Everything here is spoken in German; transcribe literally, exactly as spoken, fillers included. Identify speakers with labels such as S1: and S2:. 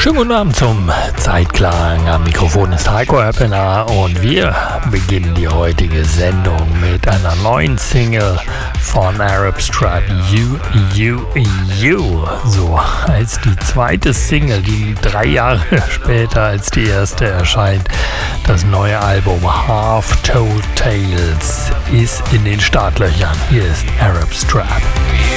S1: Schönen guten Abend zum Zeitklang. Am Mikrofon ist Heiko Heppener und wir beginnen die heutige Sendung mit einer neuen Single von Arab Strap, You, You, You. So heißt die zweite Single, die drei Jahre später als die erste erscheint. Das neue Album Half Told Tales ist in den Startlöchern. Hier ist Arab Strap.